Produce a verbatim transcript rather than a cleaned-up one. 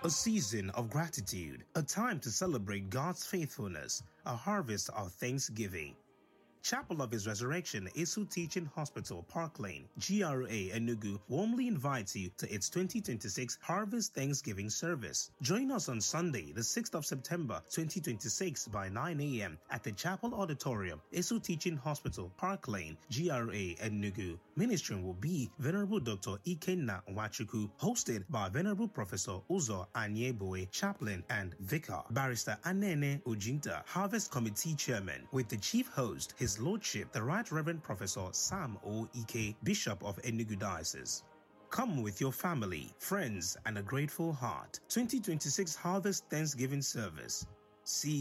A season of gratitude, a time to celebrate God's faithfulness, a harvest of thanksgiving. Chapel of His Resurrection Esu Teaching Hospital, Park Lane, G R A, Enugu warmly invites you to its twenty twenty-six Harvest Thanksgiving service. Join us on Sunday, the sixth of September twenty twenty-six by nine a m at the Chapel Auditorium, Esu Teaching Hospital, Park Lane, G R A, Enugu. Ministering will be Venerable Doctor Ikenna Nwachukwu, hosted by Venerable Professor Uzo Anyeboe, Chaplain and Vicar, Barrister Anene Ojinta, Harvest Committee Chairman, with the Chief Host, His Lordship, the Right Reverend Professor Sam O. Ike, Bishop of Enugu Diocese. Come with your family, friends, and a grateful heart. twenty twenty-six Harvest Thanksgiving Service. See